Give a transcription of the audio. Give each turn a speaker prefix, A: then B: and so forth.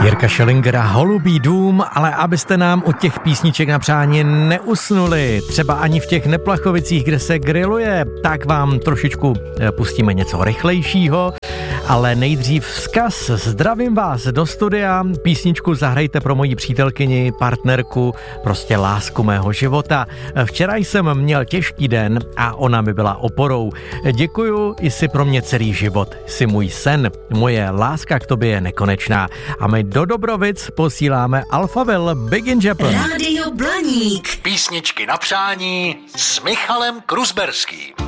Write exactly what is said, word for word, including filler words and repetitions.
A: Jirka Schellingera, Holubý dům, ale abyste nám od těch písniček na přání neusnuli, třeba ani v těch Neplachovicích, kde se grilluje, tak vám trošičku pustíme něco rychlejšího, ale nejdřív vzkaz. Zdravím vás do studia, písničku zahrajte pro moji přítelkyni, partnerku, prostě lásku mého života. Včera jsem měl těžký den a ona mi byla oporou. Děkuju, jsi pro mě celý život, jsi můj sen, moje láska k tobě je nekonečná. A my do Dobrovic posíláme Alphaville, Big in Japan.
B: Rádio Blaník.
C: Písničky na přání s Michalem Kruzberským.